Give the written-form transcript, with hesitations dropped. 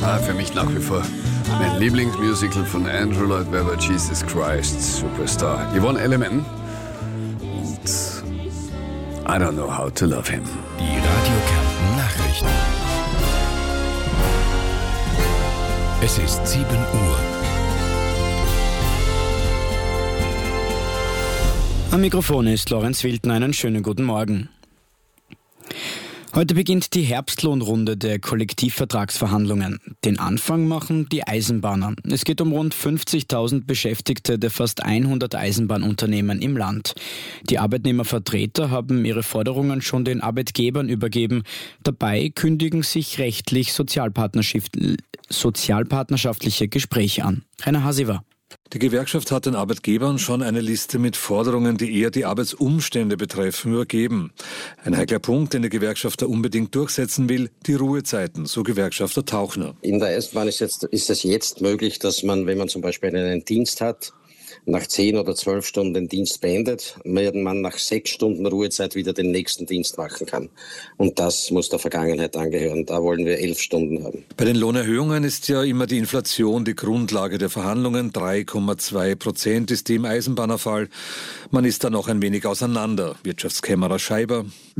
Für mich nach wie vor mein Lieblingsmusical von Andrew Lloyd Webber, Jesus Christ Superstar. Yvonne Elliman und I Don't Know How to Love Him. Die Radio Kärnten Nachrichten. Es ist 7 Uhr. Am Mikrofon ist Lorenz Wilden. Einen schönen guten Morgen. Heute beginnt die Herbstlohnrunde der Kollektivvertragsverhandlungen. Den Anfang machen die Eisenbahner. Es geht um rund 50.000 Beschäftigte der fast 100 Eisenbahnunternehmen im Land. Die Arbeitnehmervertreter haben ihre Forderungen schon den Arbeitgebern übergeben. Dabei kündigen sich rechtlich sozialpartnerschaftliche Gespräche an. Rainer Hasiver. Die Gewerkschaft hat den Arbeitgebern schon eine Liste mit Forderungen, die eher die Arbeitsumstände betreffen, übergeben. Ein heikler Punkt, den die Gewerkschaft da unbedingt durchsetzen will, die Ruhezeiten, so Gewerkschafter Tauchner. In der Eisenbahn ist es jetzt möglich, dass man, wenn man zum Beispiel einen Dienst hat, nach 10 oder 12 Stunden den Dienst beendet, während man nach 6 Stunden Ruhezeit wieder den nächsten Dienst machen kann. Und das muss der Vergangenheit angehören. Da wollen wir 11 Stunden haben. Bei den Lohnerhöhungen ist ja immer die Inflation die Grundlage der Verhandlungen. 3,2% ist die im Eisenbahnerfall. Man ist da noch ein wenig auseinander. Wirtschaftskämmerer Scheiber.